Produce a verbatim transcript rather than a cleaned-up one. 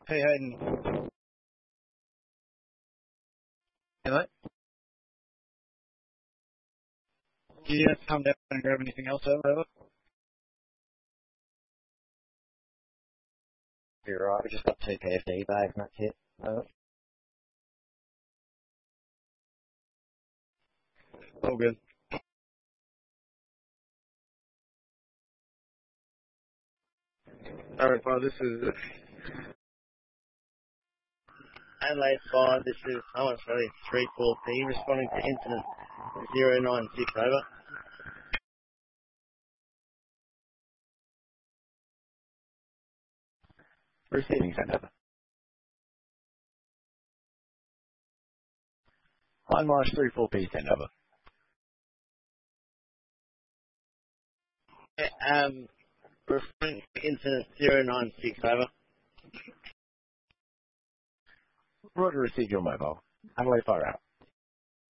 Hey, Hayden. Hey, mate. Do you have to come down and grab anything else over? You're right, we just got two P F D bags and that's it. Uh, All good. Alright, well, this is... Adelaide five, this is Owen Australia three four P, responding to incident zero nine six, over. Receiving send over. Line Marsh three four P send over. Um, responding to incident zero nine six, over. Roger, receive your mobile. Adelaide fire out.